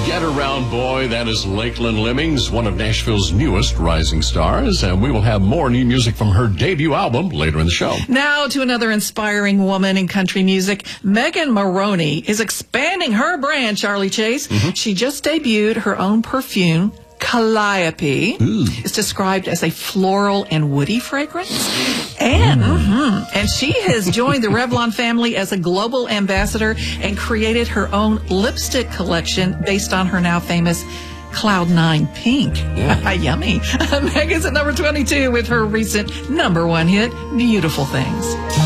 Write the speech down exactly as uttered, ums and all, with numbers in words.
Get Around Boy, that is Lakeland Lemmings, one of Nashville's newest rising stars, and we will have more new music from her debut album later in the show. Now to another inspiring woman in country music. Megan Moroney is expanding her brand, Charlie Chase. Mm-hmm. She just debuted her own perfume, Calliope. Ooh. It's described as a floral and woody fragrance. And mm-hmm, and she has joined the Revlon family as a global ambassador and created her own lipstick collection based on her now famous Cloud Nine Pink. Yeah. Yummy. Megan's at number twenty-two with her recent number one hit, Beautiful Things.